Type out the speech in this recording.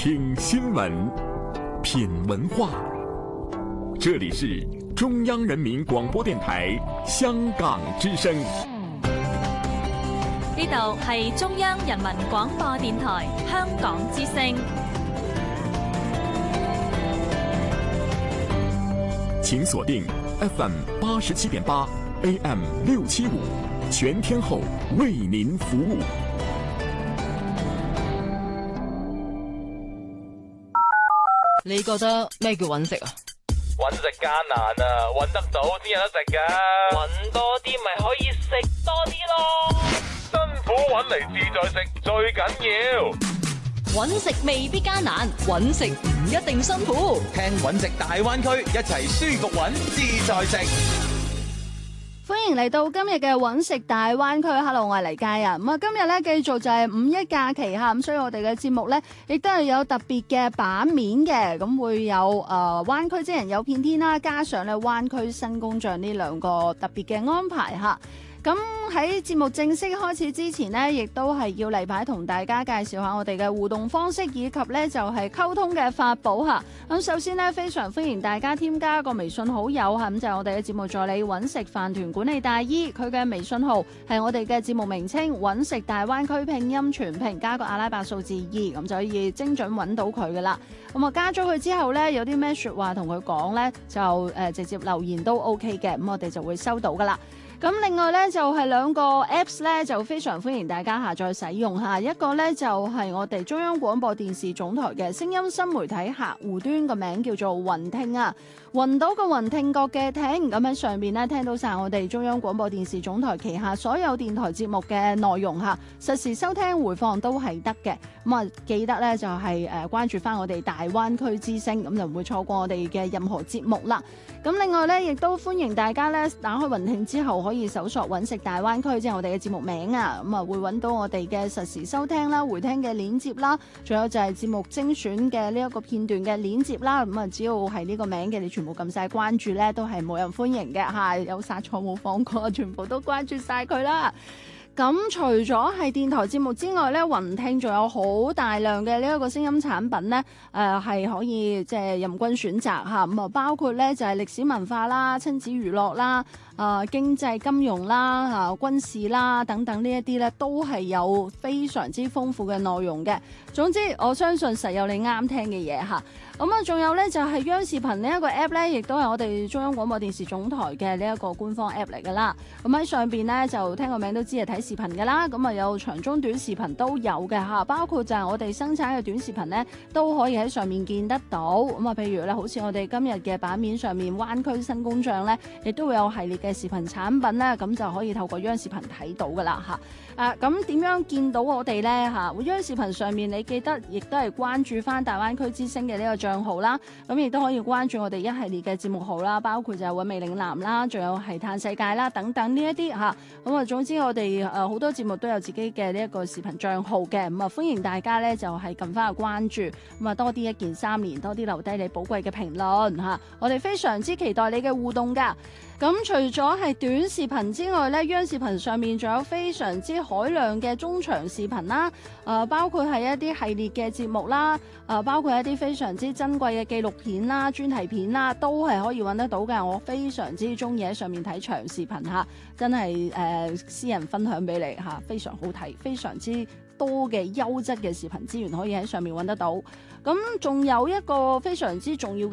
听新闻，品文化。这里是中央人民廣播電台香港之聲。 呢度係中央人民廣播電台香港之聲。 請鎖定 FM 87.8 AM 675，全天候為您服務。 你覺得咩叫揾食啊？ 揾食艱難啊，揾得到先有得食噶。揾多啲咪可以食多啲咯。辛苦揾嚟自在食最緊要。 揾食未必艱難，揾食唔一定辛苦。 聽揾食大灣區，一齊舒服揾自在食。 歡迎嚟到今日嘅揾食大灣區。Hello， 我係黎佳啊。今日咧繼續就係五一假期嚇，咁所以我哋嘅節目咧亦都係有特別嘅版面嘅，咁會有灣區之人有片天啦，加上咧灣區新工匠呢兩個特別嘅安排嚇。咁喺節目正式開始之前呢，亦都係要例牌同大家介紹下我哋嘅互動方式，以及呢就係溝通嘅法寶嚇。咁首先呢，非常歡迎大家添加個微信好友嚇，咁就係我哋嘅節目助理揾食飯團管理大姨，佢嘅微信號係我哋嘅節目名稱揾食大灣區拼音全拼加個阿拉伯數字2，咁就可以精準揾到佢噶啦。咁加咗佢之後呢，有啲咩説話同佢講呢，就直接留言都 OK 嘅，咁我哋就會收到噶啦。咁另外咧就係兩個 Apps 咧就非常歡迎大家下載使用嚇，一個咧就係我哋中央廣播電視總台嘅聲音新媒體客戶端，個名叫做雲聽啊，雲到個雲聽覺嘅聽，咁喺上邊咧聽到晒我哋中央廣播電視總台旗下所有電台節目嘅內容嚇，實時收聽回放都係得嘅。咁記得咧就係關注翻我哋大灣區之聲，咁就唔會錯過我哋嘅任何節目啦。咁另外咧亦都歡迎大家咧打開雲聽之後可以搜索揾食大灣區，即係我哋嘅節目名啊，咁會揾到我哋嘅實時收聽啦、回聽嘅鏈接啦，仲有就係節目精選嘅呢一個片段嘅鏈接啦。咁只要係呢個名嘅，你全部撳晒關注咧，都係冇人歡迎嘅嚇，有殺錯冇放過，全部都關注晒佢啦。咁除咗係電台節目之外咧，雲聽仲有好大量嘅呢一個聲音產品咧，係可以即係任君選擇嚇。咁包括咧就係歷史文化啦、親子娛樂啦、經濟金融啦、軍事啦等等呢一啲咧，都係有非常之豐富嘅內容嘅。總之，我相信實有你啱聽嘅嘢嚇。咁仲有咧就係央視頻呢一個 app 咧，亦都係我哋中央廣播電視總台嘅呢一個官方 app 嚟噶啦。咁喺上邊咧就聽個名都知係睇視頻噶啦。咁有長中短視頻都有嘅嚇，包括就係我哋生產嘅短視頻咧都可以喺上面見得到。咁譬如咧，好似我哋今日嘅版面上面灣區新工匠咧，亦都會有系列嘅視頻產品咧，咁就可以透過央視頻睇到噶啦嚇。咁點樣見到我哋咧嚇？央視頻上面你記得亦都係關注翻大灣區之聲嘅呢個帳號啦，咁亦都可以關注我哋一系列嘅節目號啦，包括就係韻味嶺南啦，仲有係嘆世界啦等等呢一啲嚇。咁總之我哋好多節目都有自己嘅呢一個視頻帳號嘅，咁歡迎大家咧就係撳翻去關注，咁多啲一鍵3連，多啲留低你寶貴嘅評論嚇。我哋非常之期待你嘅互動㗎。咁除咗係短視頻之外咧，央視頻上面仲有非常之海量嘅中長視頻啦，包括係一啲系列嘅節目啦，包括一啲非常之珍貴嘅紀錄片啦、專題片啦，都係可以揾得到嘅。我非常之中意喺上面睇長視頻嚇，真係私人分享俾你嚇，非常好睇，非常之多嘅優質嘅視頻資源可以喺上面揾得到。咁仲有一個非常之重要嘅